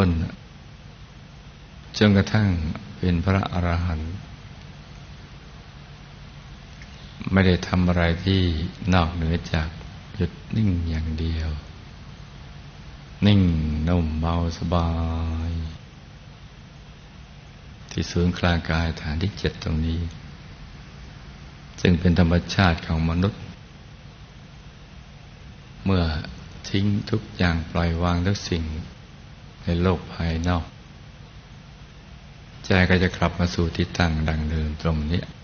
ต้นจนกระทั่งเป็นพระอรหันต์ไม่ได้ทำอะไรที่นอกเหนือจากหยุดนิ่งอย่างเดียวนิ่งนุ่มเบาสบายที่ศูนย์กลางกายฐานที่7ตรงนี้ซึ่งเป็นธรรมชาติของมนุษย์เมื่อทิ้งทุกอย่างปล่อยวางทุกสิ่งในโลกภายนอกใจก็จะกลับมาสู่ที่ตั้งดังเดิมตรงนี้